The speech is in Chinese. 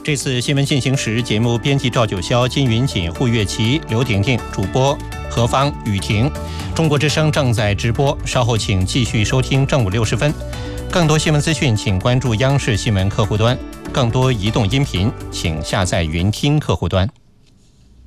这次新闻进行时，节目编辑赵九霄、金云锦、胡月琪、刘婷婷，主播何芳、雨婷。中国之声正在直播，稍后请继续收听正午60分。更多新闻资讯，请关注央视新闻客户端；更多移动音频，请下载云听客户端。